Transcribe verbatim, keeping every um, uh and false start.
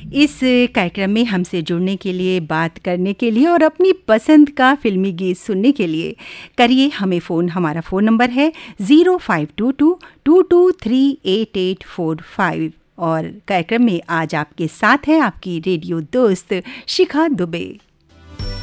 इस कार्यक्रम में हमसे जुड़ने के लिए, बात करने के लिए और अपनी पसंद का फिल्मी गीत सुनने के लिए करिए हमें फ़ोन। हमारा फ़ोन नंबर है zero five to to to to three eight eight four five और कार्यक्रम में आज आपके साथ है आपकी रेडियो दोस्त शिखा दुबे।